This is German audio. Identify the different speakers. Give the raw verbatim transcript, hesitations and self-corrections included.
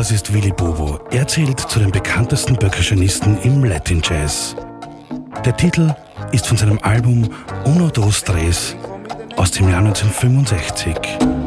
Speaker 1: das ist Willi Bobo. Er zählt zu den bekanntesten Percussionisten im Latin Jazz. Der Titel ist von seinem Album Uno, Dos, Tres aus dem Jahr neunzehnhundertfünfundsechzig.